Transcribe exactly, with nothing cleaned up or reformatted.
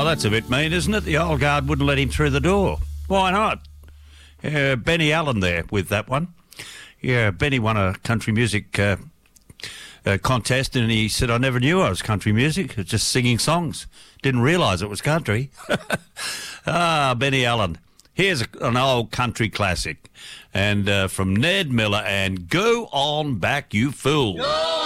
that's a bit mean, isn't it? The old guard wouldn't let him through the door. Why not? Uh, Benny Allen there with that one. Yeah, Benny won a country music uh, uh, contest, and he said, I never knew I was country music. It was just singing songs. Didn't realise it was country. Ah, Benny Allen. Here's a, an old country classic. And uh, from Ned Miller and Go On Back, You Fool.